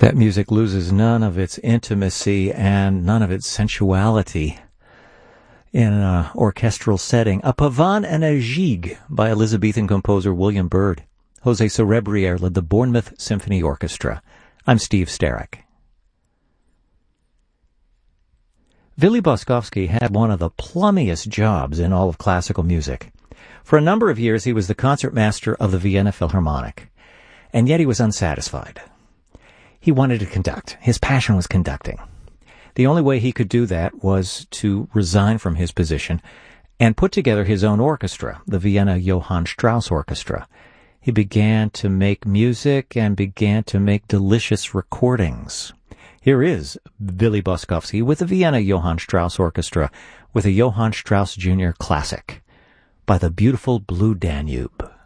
That music loses none of its intimacy and none of its sensuality in an orchestral setting. A Pavane and a Gigue by Elizabethan composer William Byrd. Jose Cerebriere led the Bournemouth Symphony Orchestra. I'm Steve Starek. Willy Boskovsky had one of the plummiest jobs in all of classical music. For a number of years, he was the concertmaster of the Vienna Philharmonic, and yet he was unsatisfied. He wanted to conduct. His passion was conducting. The only way he could do that was to resign from his position and put together his own orchestra, the Vienna Johann Strauss Orchestra. He began to make music and began to make delicious recordings. Here is Willy Boskovsky with the Vienna Johann Strauss Orchestra with a Johann Strauss Jr. classic by the beautiful Blue Danube.